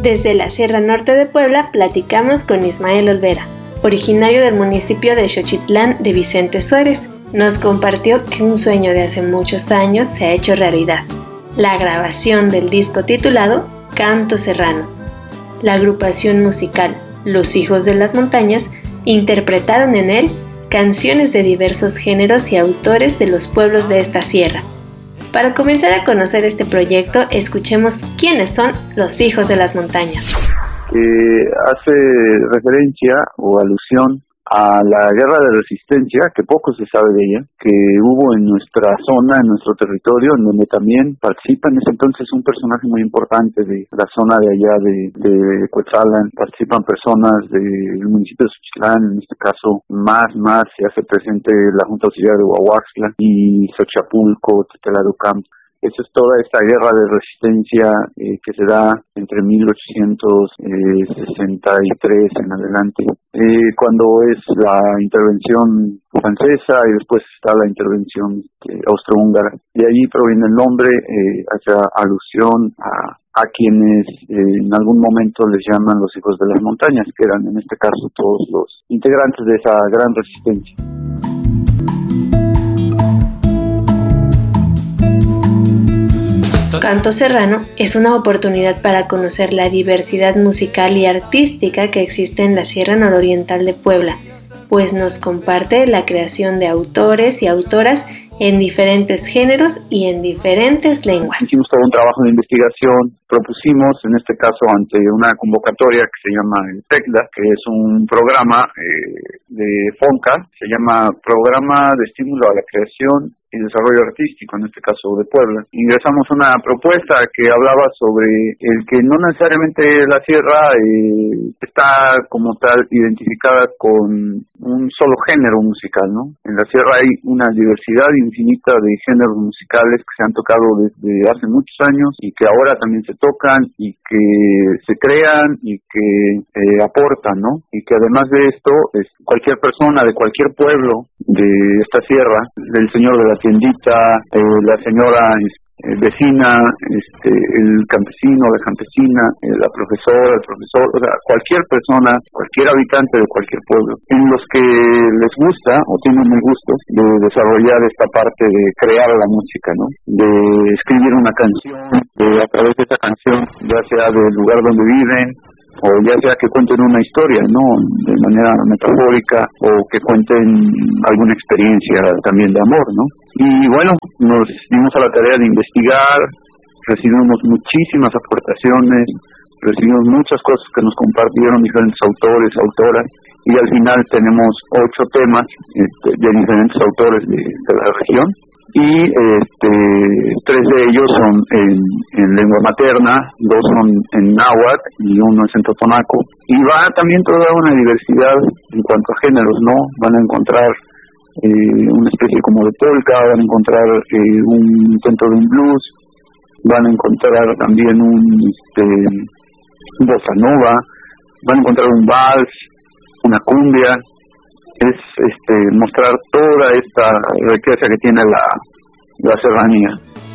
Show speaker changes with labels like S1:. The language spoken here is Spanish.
S1: Desde la Sierra Norte de Puebla platicamos con Ismael Olvera, originario del municipio de Xochitlán de Vicente Suárez. Nos compartió que un sueño de hace muchos años se ha hecho realidad: la grabación del disco titulado Canto Serrano. La agrupación musical Los Hijos de las Montañas interpretaron en él canciones de diversos géneros y autores de los pueblos de esta sierra. Para comenzar a conocer este proyecto, escuchemos quiénes son los Hijos de las Montañas.
S2: Hace referencia o alusión a la guerra de resistencia, que poco se sabe de ella, que hubo en nuestra zona, en nuestro territorio, en donde también participa en ese entonces un personaje muy importante de la zona de allá de Cuetzalan. Participan personas del municipio de Xochitlán, en este caso más se hace presente la Junta Auxiliar de Huahuaxtla y Xochapulco, Tetelarucam. Esa es toda esta guerra de resistencia que se da entre 1863 en adelante, cuando es la intervención francesa y después está la intervención austrohúngara. De allí proviene el nombre, hace alusión a quienes en algún momento les llaman los Hijos de las Montañas, que eran en este caso todos los integrantes de esa gran resistencia.
S1: Canto Serrano es una oportunidad para conocer la diversidad musical y artística que existe en la Sierra Nororiental de Puebla, pues nos comparte la creación de autores y autoras en diferentes géneros y en diferentes lenguas.
S2: Hicimos todo un trabajo de investigación, propusimos, en este caso ante una convocatoria que se llama el PECDA, que es un programa de FONCA, se llama Programa de Estímulo a la Creación y Desarrollo Artístico, en este caso de Puebla. Ingresamos una propuesta que hablaba sobre el que no necesariamente la sierra está como tal identificada con un solo género musical, ¿no? En la sierra hay una diversidad infinita de géneros musicales que se han tocado desde hace muchos años y que ahora también se tocan y que se crean y que aportan, ¿no? Y que además de esto, cualquier persona de cualquier pueblo de esta sierra, del señor de la tiendita, la señora vecina, el campesino, la campesina, la profesora, el profesor, o sea, cualquier persona, cualquier habitante de cualquier pueblo, en los que les gusta o tienen el gusto de desarrollar esta parte de crear la música, ¿no? De escribir una canción, de a través de esa canción, ya sea del lugar donde viven, o ya sea que cuenten una historia, ¿no? De manera metafórica, o que cuenten alguna experiencia también de amor, ¿no? Y bueno, nos dimos a la tarea de investigar, recibimos muchísimas aportaciones, recibimos muchas cosas que nos compartieron diferentes autores, autoras, y al final tenemos 8 temas de diferentes autores de la región, y 3 de ellos son en lengua materna, 2 son en náhuatl y 1 es en totonaco, y va también toda una diversidad en cuanto a géneros, ¿no? Van a encontrar una especie como de polka, van a encontrar un intento de un blues, van a encontrar también un bossa nova, van a encontrar un vals, una cumbia. Es mostrar toda esta riqueza que tiene la serranía.